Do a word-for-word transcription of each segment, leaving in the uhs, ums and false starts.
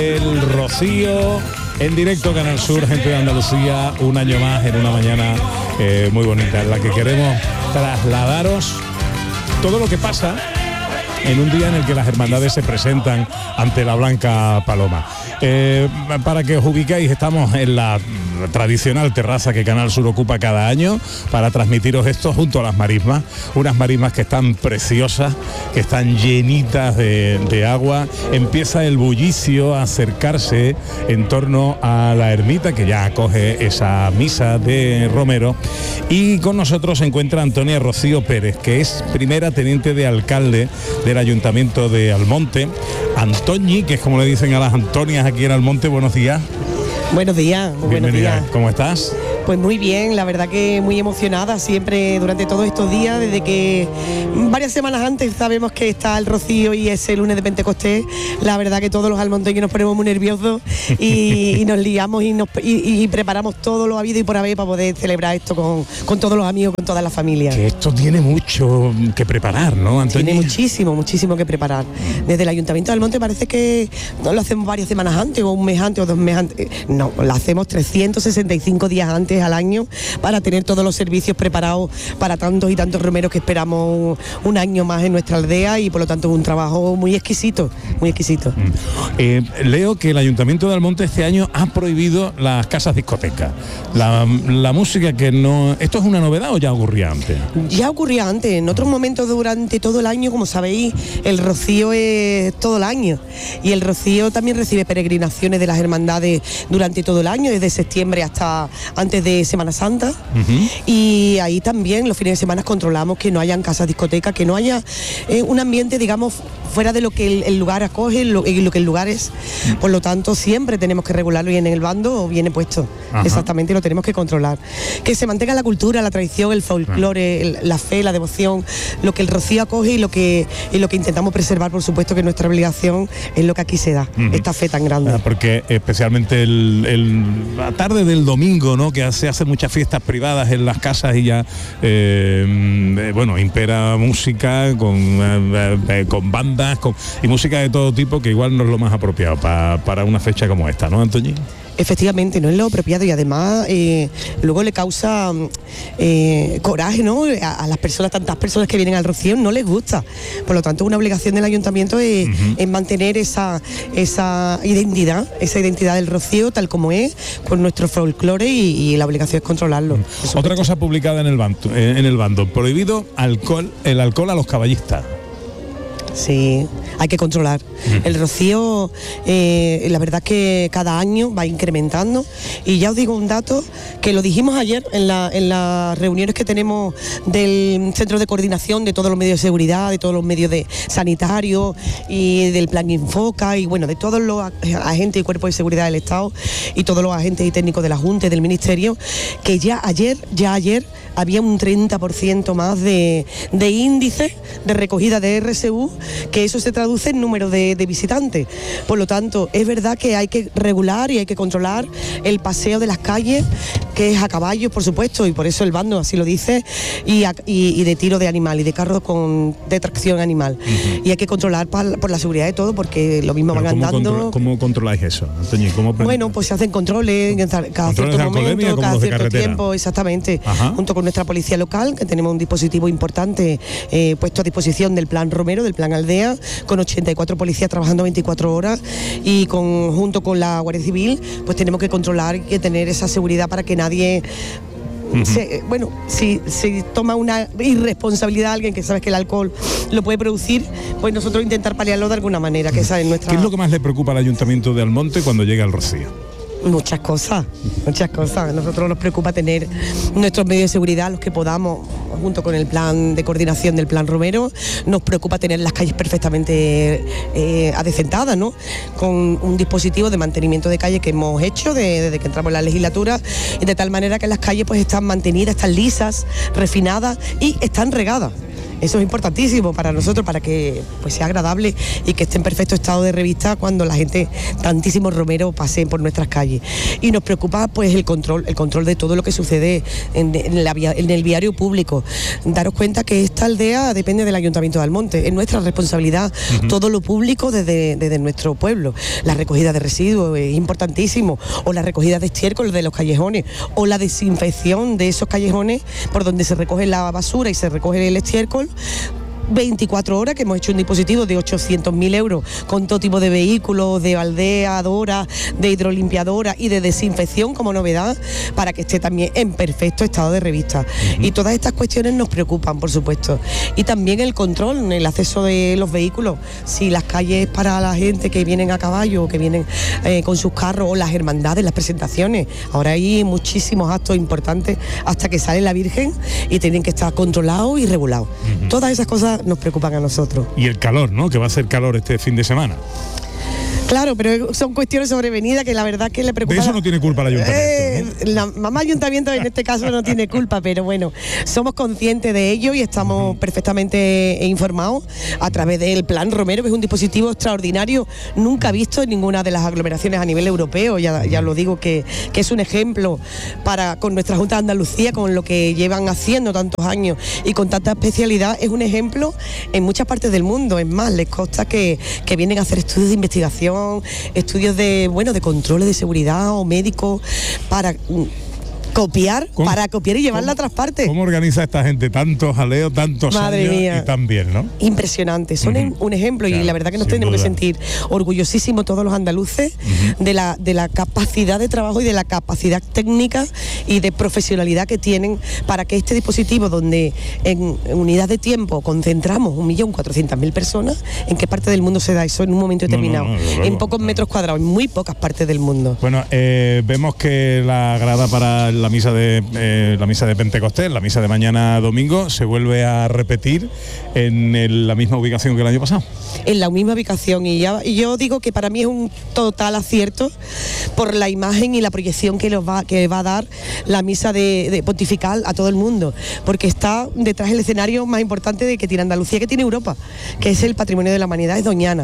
El Rocío en directo, Canal Sur, gente de Andalucía, un año más en una mañana eh, muy bonita, en la que queremos trasladaros todo lo que pasa en un día en el que las hermandades se presentan ante la Blanca Paloma. Eh, para que os ubiquéis, estamos en la tradicional terraza que Canal Sur ocupa cada año para transmitiros esto junto a las marismas, unas marismas que están preciosas, que están llenitas de, de agua. Empieza el bullicio a acercarse en torno a la ermita que ya acoge esa misa de Romero, y con nosotros se encuentra Antonia Rocío Pérez, que es primera teniente de alcalde del Ayuntamiento de Almonte. Antoñi, que es como le dicen a las Antonias aquí en Almonte, buenos días. Buenos días, muy buenos días. ¿Cómo estás? Pues muy bien, la verdad que muy emocionada siempre durante todos estos días, desde que varias semanas antes sabemos que está el Rocío y es el lunes de Pentecostés. La verdad que todos los almonteños nos ponemos muy nerviosos y, y nos liamos y, nos, y, y preparamos todo lo habido y por haber para poder celebrar esto con, con todos los amigos, con toda la familia. Que esto tiene mucho que preparar, ¿no, Antonio? Tiene muchísimo, muchísimo que preparar. Desde el Ayuntamiento de Almonte parece que no lo hacemos varias semanas antes o un mes antes o dos meses antes. No, lo hacemos trescientos sesenta y cinco días antes al año para tener todos los servicios preparados para tantos y tantos romeros que esperamos un año más en nuestra aldea, y por lo tanto un trabajo muy exquisito, muy exquisito. Eh, leo que el Ayuntamiento de Almonte este año ha prohibido las casas discotecas. La, la música que no... ¿Esto es una novedad o ya ocurría antes? Ya ocurría antes. En otros momentos durante todo el año, como sabéis, el Rocío es todo el año, y el Rocío también recibe peregrinaciones de las hermandades durante todo el año, desde septiembre hasta antes de Semana Santa. Uh-huh. Y ahí también los fines de semana controlamos que no hayan casas discotecas, que no haya eh, un ambiente, digamos, fuera de lo que el, el lugar acoge, lo, lo que el lugar es. Por lo tanto, siempre tenemos que regularlo, bien en el bando o viene puesto. Ajá. Exactamente, lo tenemos que controlar. Que se mantenga la cultura, la tradición, el folclore, el, la fe, la devoción, lo que el Rocío acoge y lo que, y lo que intentamos preservar, por supuesto, que nuestra obligación es lo que aquí se da, uh-huh. esta fe tan grande. Ah, porque especialmente el, el, la tarde del domingo, ¿no?, que se hacen muchas fiestas privadas en las casas y ya, eh, bueno, impera música con, eh, eh, con bandas con, y música de todo tipo, que igual no es lo más apropiado pa, para una fecha como esta, ¿no, Antoñín? Efectivamente, no es lo apropiado, y además eh, luego le causa eh, coraje, ¿no?, a, a las personas, tantas personas que vienen al Rocío no les gusta. Por lo tanto, una obligación del Ayuntamiento es, uh-huh. es mantener esa, esa identidad, esa identidad del Rocío tal como es, con nuestro folclore, y, y la obligación es controlarlo. Uh-huh. Otra cosa publicada en el bando, en el bando, prohibido alcohol, el alcohol a los caballistas. Sí, hay que controlar. Mm. El Rocío, eh, la verdad que cada año va incrementando, y ya os digo un dato que lo dijimos ayer en, la, en las reuniones que tenemos del Centro de Coordinación de todos los medios de seguridad, de todos los medios de sanitarios y del Plan Infoca, y bueno, de todos los agentes y cuerpos de seguridad del Estado y todos los agentes y técnicos de la Junta y del Ministerio, que ya ayer, ya ayer había un treinta por ciento más de, de índice de recogida de R S U, que eso se traduce en número de, de visitantes. Por lo tanto, es verdad que hay que regular y hay que controlar el paseo de las calles, que es a caballos, por supuesto, y por eso el bando así lo dice, y, a, y, y de tiro de animal y de carros con de tracción animal. Uh-huh. Y hay que controlar pa, por la seguridad de todo, porque lo mismo. Pero van ¿cómo andando. Control, ¿Cómo controláis eso, Antonio? ¿Cómo bueno, pues se hacen controles cada cierto momento, cada cierto tiempo, exactamente. Ajá. Junto con nuestra policía local, que tenemos un dispositivo importante eh, puesto a disposición del Plan Romero, del Plan Aldea, con ochenta y cuatro policías trabajando veinticuatro horas, y con, junto con la Guardia Civil, pues tenemos que controlar y que tener esa seguridad para que nadie... Uh-huh. Se, bueno, si se si toma una irresponsabilidad a alguien que sabe que el alcohol lo puede producir, pues nosotros intentar paliarlo de alguna manera, que esa es nuestra... ¿Qué es lo que más le preocupa al Ayuntamiento de Almonte cuando llega al Rocío? Muchas cosas, muchas cosas. A nosotros nos preocupa tener nuestros medios de seguridad, los que podamos, junto con el plan de coordinación del Plan Romero. Nos preocupa tener las calles perfectamente eh, adecentadas, ¿no?, con un dispositivo de mantenimiento de calle que hemos hecho de, desde que entramos en la legislatura, y de tal manera que las calles pues están mantenidas, están lisas, refinadas y están regadas. Eso es importantísimo para nosotros, para que pues sea agradable y que esté en perfecto estado de revista cuando la gente, tantísimos romeros, pasen por nuestras calles. Y nos preocupa pues el control, el control de todo lo que sucede en, en, la vía, en el viario público. Daros cuenta que esta aldea depende del Ayuntamiento de Almonte, es nuestra responsabilidad, uh-huh. todo lo público desde, desde nuestro pueblo. La recogida de residuos es importantísimo, o la recogida de estiércol de los callejones, o la desinfección de esos callejones por donde se recoge la basura y se recoge el estiércol. veinticuatro horas, que hemos hecho un dispositivo de ochocientos mil euros con todo tipo de vehículos, de baldeadoras, de hidrolimpiadoras y de desinfección como novedad, para que esté también en perfecto estado de revista. Uh-huh. Y todas estas cuestiones nos preocupan, por supuesto. Y también el control, el acceso de los vehículos, si las calles para la gente que vienen a caballo, que vienen eh, con sus carros, o las hermandades, las presentaciones. Ahora hay muchísimos actos importantes hasta que sale la Virgen y tienen que estar controlados y regulados. Uh-huh. Todas esas cosas nos preocupan a nosotros. Y el calor, ¿no? Que va a ser calor este fin de semana. Claro, pero son cuestiones sobrevenidas que la verdad que le preocupa. De eso no tiene culpa el ayuntamiento, eh, ¿no? La mamá ayuntamiento en este caso no tiene culpa, pero bueno, somos conscientes de ello y estamos uh-huh. perfectamente informados a través del Plan Romero, que es un dispositivo extraordinario, nunca visto en ninguna de las aglomeraciones a nivel europeo. Ya, ya lo digo, que, que es un ejemplo para con nuestra Junta de Andalucía, con lo que llevan haciendo tantos años y con tanta especialidad. Es un ejemplo en muchas partes del mundo. Es más, les consta que, que vienen a hacer estudios de investigación, estudios de bueno de controles de seguridad o médicos para copiar, ¿Cómo? para copiar y llevarla a otras partes. ¿Cómo organiza esta gente tantos jaleos, tantos Madre años mía. y tan bien, ¿no? Impresionante, son uh-huh. un ejemplo claro, y la verdad que nos tenemos duda. que sentir orgullosísimos todos los andaluces uh-huh. de la de la capacidad de trabajo y de la capacidad técnica y de profesionalidad que tienen para que este dispositivo, donde en, en unidad de tiempo concentramos un millón cuatrocientas mil personas, ¿en qué parte del mundo se da eso en un momento determinado? No, no, no, no, en pocos no. metros cuadrados, en muy pocas partes del mundo. Bueno, eh, vemos que la grada para el la misa de eh, la misa de Pentecostés, la misa de mañana domingo, se vuelve a repetir en el, la misma ubicación que el año pasado. En la misma ubicación y, ya, y yo digo que para mí es un total acierto por la imagen y la proyección que, los va, que va a dar la misa de, de pontifical a todo el mundo, porque está detrás del escenario más importante de que tiene Andalucía, que tiene Europa, que es el patrimonio de la humanidad, es Doñana.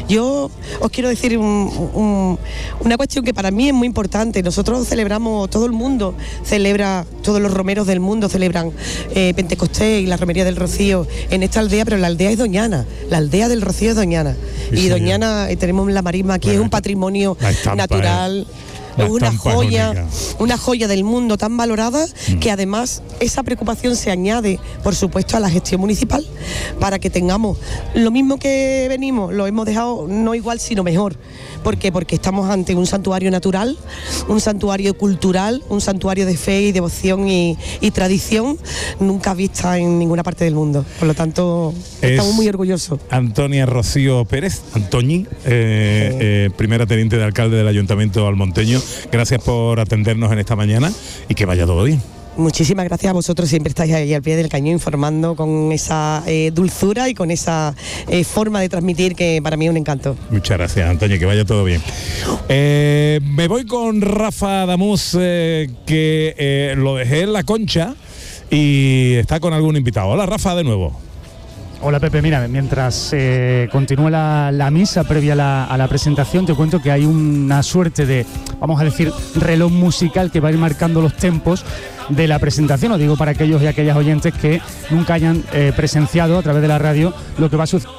Yo os quiero decir un, un, una cuestión que para mí es muy importante. Nosotros celebramos, todo el mundo celebra, todos los romeros del mundo celebran eh, Pentecostés y la romería del Rocío en esta aldea, pero la aldea es Doñana, la aldea del Rocío es Doñana. Sí, y Doñana, eh, tenemos la marisma aquí, bueno, es un patrimonio estampa, natural. Eh. Es una joya, una joya del mundo tan valorada mm. que además esa preocupación se añade, por supuesto, a la gestión municipal para que tengamos lo mismo que venimos, lo hemos dejado no igual sino mejor. ¿Por qué? Porque estamos ante un santuario natural, un santuario cultural, un santuario de fe y devoción y, y tradición nunca vista en ninguna parte del mundo. Por lo tanto, es estamos muy orgullosos. Antonia Rocío Pérez, Antoñi, eh, sí. eh, primera teniente de alcalde del Ayuntamiento almonteño. Gracias por atendernos en esta mañana y que vaya todo bien. Muchísimas gracias a vosotros, siempre estáis ahí al pie del cañón informando con esa eh, dulzura y con esa eh, forma de transmitir que para mí es un encanto. Muchas gracias, Antonio, que vaya todo bien. Eh, me voy con Rafa Adamuz, eh, que eh, lo dejé en la Concha y está con algún invitado. Hola, Rafa, de nuevo. Hola Pepe, mira, mientras eh, continúa la, la misa previa a la, a la presentación, te cuento que hay una suerte de, vamos a decir, reloj musical que va a ir marcando los tempos de la presentación. Lo digo para aquellos y aquellas oyentes que nunca hayan eh, presenciado a través de la radio lo que va a suceder.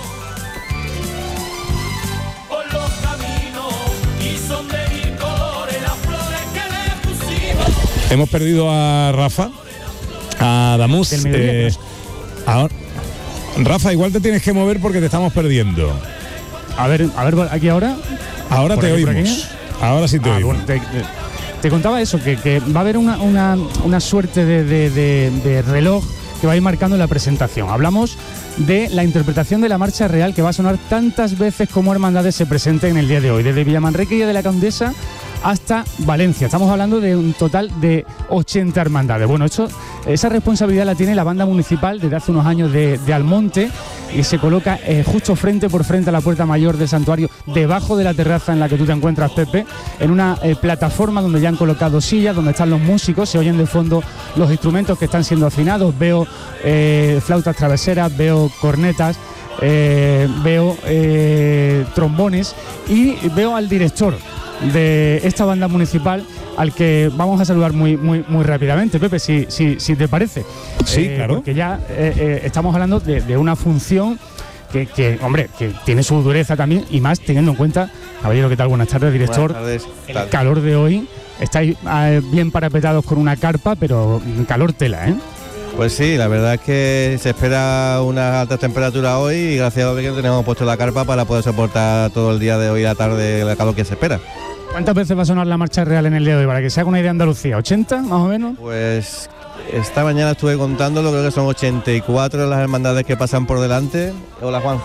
Hemos perdido a Rafa, a Adamuz. Eh, ahora, Rafa, igual te tienes que mover porque te estamos perdiendo. A ver, a ver, aquí ahora. Ahora te oímos. Ahora sí te ah, oímos. Bueno, te, te, te contaba eso, que, que va a haber una, una, una suerte de, de, de, de reloj que va a ir marcando la presentación. Hablamos de la interpretación de la Marcha Real, que va a sonar tantas veces como hermandades se presenten en el día de hoy, desde Villamanrique y de la Condesa hasta Valencia. Estamos hablando de un total de ochenta hermandades. Bueno, eso, esa responsabilidad la tiene la banda municipal desde hace unos años de, de Almonte, y se coloca eh, justo frente por frente a la puerta mayor del santuario, debajo de la terraza en la que tú te encuentras, Pepe, en una eh, plataforma donde ya han colocado sillas, donde están los músicos, se oyen de fondo los instrumentos que están siendo afinados, veo eh, flautas traveseras, veo cornetas, eh, veo eh, trombones y veo al director de esta banda municipal, al que vamos a saludar muy muy muy rápidamente, Pepe, si, si, si te parece. Sí, eh, claro. Porque ya eh, eh, estamos hablando de, de una función que, que, hombre, que tiene su dureza también, y más teniendo en cuenta, caballero, ¿qué tal? Buenas tardes, director. Buenas tardes. El Tal. calor de hoy, estáis eh, bien parapetados con una carpa, pero calor tela, ¿eh? Pues sí, la verdad es que se espera una alta temperatura hoy y gracias a Dios que tenemos puesto la carpa para poder soportar todo el día de hoy y la tarde el calor que se espera. ¿Cuántas veces va a sonar la marcha real en el día de hoy? Para que se haga una idea de Andalucía, ¿ochenta más o menos? Pues esta mañana estuve contándolo, creo que son ochenta y cuatro las hermandades que pasan por delante. Hola, Juan.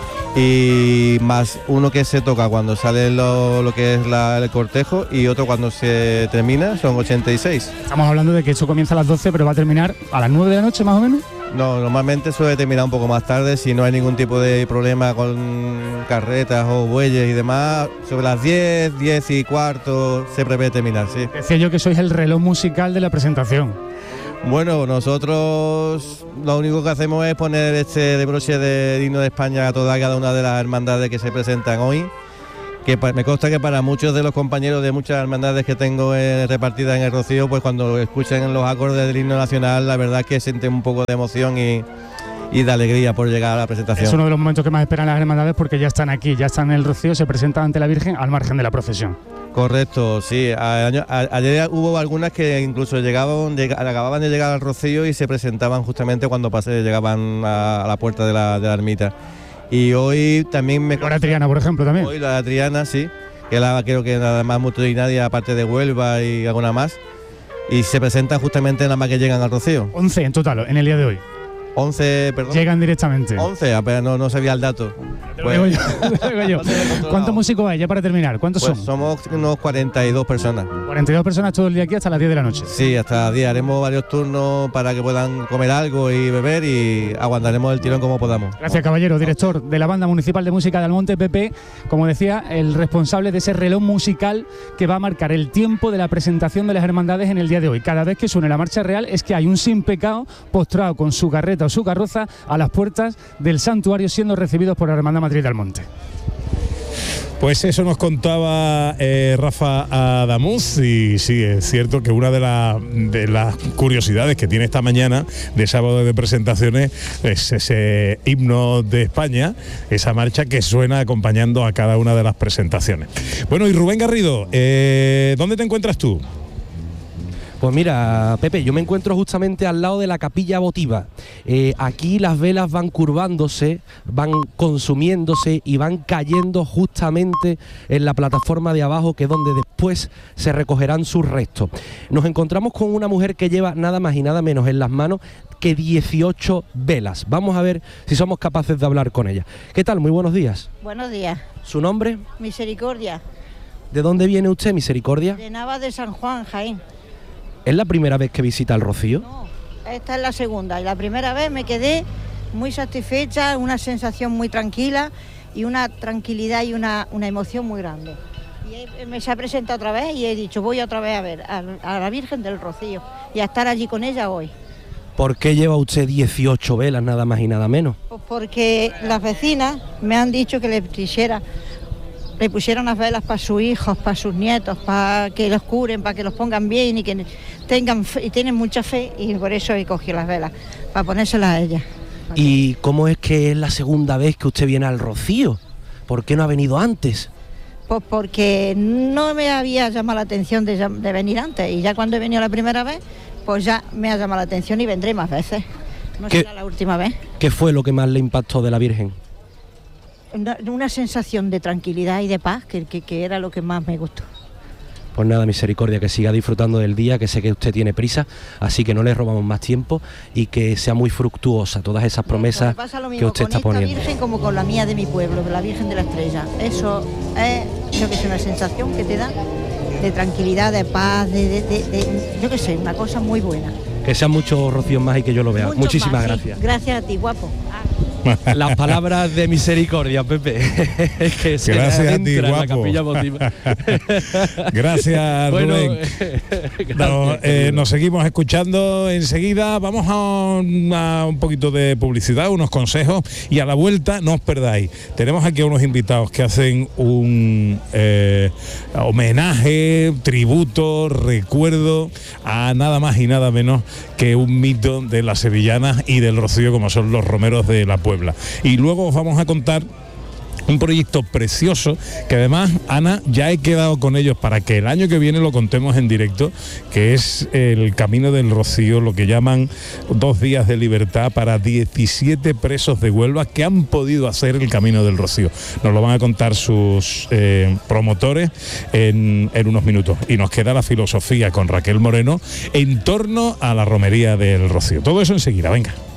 Y más uno que se toca cuando sale lo, lo que es la, el cortejo, y otro cuando se termina, son ochenta y seis. Estamos hablando de que eso comienza a las doce, pero va a terminar a las nueve de la noche más o menos. No, normalmente suele terminar un poco más tarde si no hay ningún tipo de problema con carretas o bueyes y demás. Sobre las diez, diez y cuarto se prevé terminar, sí. Decía yo que sois el reloj musical de la presentación. Bueno, nosotros lo único que hacemos es poner este de broche de himno de España a toda cada una de las hermandades que se presentan hoy, que me consta que para muchos de los compañeros de muchas hermandades que tengo eh, repartidas en el Rocío, pues cuando escuchen los acordes del himno nacional, la verdad es que sienten un poco de emoción y, y de alegría por llegar a la presentación. Es uno de los momentos que más esperan las hermandades, porque ya están aquí, ya están en el Rocío, se presentan ante la Virgen al margen de la procesión. Correcto, sí. A, a, ayer hubo algunas que incluso llegaban, lleg, acababan de llegar al Rocío y se presentaban justamente cuando pase, llegaban a, a la puerta de la, de la ermita. Y hoy también me... La Triana, por ejemplo, también. Hoy la Triana, sí, que la creo que nada más multitudinaria, aparte de Huelva y alguna más. Y se presentan justamente nada más que llegan al Rocío. once en total, en el día de hoy. once, perdón. Llegan directamente. once, apenas no, no sabía el dato. Te lo digo yo, te lo digo yo. ¿Cuántos músicos hay ya para terminar? ¿Cuántos pues son? Somos unos cuarenta y dos personas. cuarenta y dos personas todo el día aquí hasta las diez de la noche. Sí, hasta las diez. Haremos varios turnos para que puedan comer algo y beber, y aguantaremos el tirón como podamos. Gracias, caballero. Director de la Banda Municipal de Música de Almonte, Pepe, como decía, el responsable de ese reloj musical que va a marcar el tiempo de la presentación de las hermandades en el día de hoy. Cada vez que suene la marcha real es que hay un sin pecado postrado con su carreta o su carroza a las puertas del santuario, siendo recibidos por la Hermandad Matriz de Almonte. Pues eso nos contaba eh, Rafa Adamuz, y sí, es cierto que una de, la, de las curiosidades que tiene esta mañana de sábado de presentaciones es ese himno de España, esa marcha que suena acompañando a cada una de las presentaciones. Bueno, y Rubén Garrido, eh, ¿dónde te encuentras tú? Pues mira, Pepe, yo me encuentro justamente al lado de la capilla votiva. Eh, aquí las velas van curvándose, van consumiéndose y van cayendo justamente en la plataforma de abajo, que es donde después se recogerán sus restos. Nos encontramos con una mujer que lleva nada más y nada menos en las manos que dieciocho velas. Vamos a ver si somos capaces de hablar con ella. ¿Qué tal? Muy buenos días. Buenos días. ¿Su nombre? Misericordia. ¿De dónde viene usted, Misericordia? De Navas de San Juan, Jaén. ¿Es la primera vez que visita el Rocío? No, esta es la segunda. Y la primera vez me quedé muy satisfecha, una sensación muy tranquila y una tranquilidad y una, una emoción muy grande. Y me se ha presentado otra vez y he dicho, voy otra vez a ver a, a la Virgen del Rocío y a estar allí con ella hoy. ¿Por qué lleva usted dieciocho velas, nada más y nada menos? Pues porque las vecinas me han dicho que le pusiera, le pusieran las velas para sus hijos, para sus nietos, para que los curen, para que los pongan bien y que tengan fe, y tienen mucha fe, y por eso he cogido las velas, para ponérselas a ella. ¿Y cómo es que es la segunda vez que usted viene al Rocío? ¿Por qué no ha venido antes? Pues porque no me había llamado la atención de, de venir antes, y ya cuando he venido la primera vez, pues ya me ha llamado la atención y vendré más veces. No será la última vez. ¿Qué fue lo que más le impactó de la Virgen? Una, una sensación de tranquilidad y de paz, que, que, que era lo que más me gustó. Pues nada, Misericordia, que siga disfrutando del día, que sé que usted tiene prisa, así que no le robamos más tiempo y que sea muy fructuosa todas esas promesas pues pasa lo mismo que usted con está esta poniendo. Virgen como con la mía de mi pueblo, la Virgen de la Estrella. Eso es, yo que sé, una sensación que te da de tranquilidad, de paz, de, de, de, de yo que sé, una cosa muy buena. Que sean muchos rocíos más y que yo lo vea. Muchos Muchísimas más, gracias. Sí. Gracias a ti, guapo. Ah. Las palabras de misericordia, Pepe. Que se Gracias a ti, adentra en la guapo. capilla votiva. Gracias, Bueno, Rubén. gracias, No, eh, querido. nos seguimos escuchando enseguida. Vamos a, a un poquito de publicidad, unos consejos, y a la vuelta no os perdáis. Tenemos aquí a unos invitados que hacen un eh, homenaje, tributo, recuerdo a nada más y nada menos que un mito de las sevillanas y del Rocío, como son los romeros de la Puebla. Y luego os vamos a contar un proyecto precioso que además, Ana, ya he quedado con ellos para que el año que viene lo contemos en directo, que es el Camino del Rocío, lo que llaman dos días de libertad para diecisiete presos de Huelva que han podido hacer el Camino del Rocío. Nos lo van a contar sus eh, promotores en, en unos minutos. Y nos queda la filosofía con Raquel Moreno en torno a la romería del Rocío. Todo eso enseguida, venga.